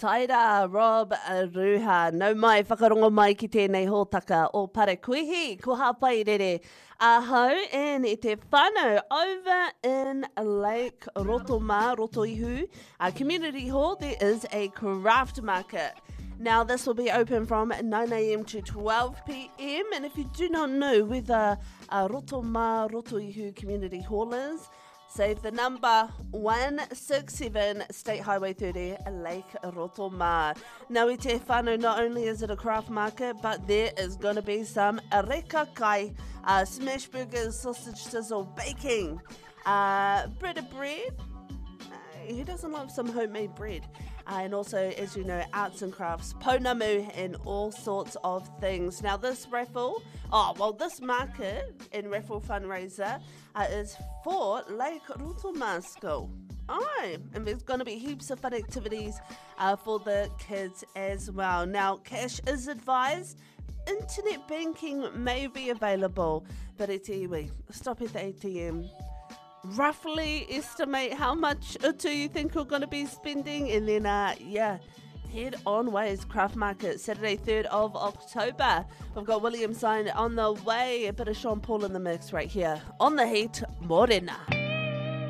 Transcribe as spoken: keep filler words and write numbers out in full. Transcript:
Taira, Rob Ruha. No mai, whakarongo mai ki tēnei hōtaka o Parakuihi, ko hapai rere. Aho in i te whānau over in Lake Rotoma, Rotoihu, uh, Community Hall, there is a craft market. Now, this will be open from nine a.m. to twelve p.m. And if you do not know where the uh, Rotoma, Rotoihu Community Hall is, save the number one sixty-seven State Highway thirty, Lake Rotoma. Now, i te whānau, not only is it a craft market, but there is going to be some reka kai, uh, smash burgers, sausage sizzle, baking, uh, bread of bread. Uh, who doesn't love some homemade bread? Uh, and also, as you know, arts and crafts, pounamu, and all sorts of things. Now, this raffle, oh, well, this market and raffle fundraiser uh, is for Lake Rotoma School. Oh, and there's going to be heaps of fun activities uh, for the kids as well. Now, cash is advised. Internet banking may be available, but I tell you what, stop at the A T M. Roughly estimate how much do you think you're going to be spending, and then uh yeah head on ways. Craft Market, Saturday third of October. We've got William Sign on the way, a bit of Sean Paul in the mix right here on The Heat. Morena.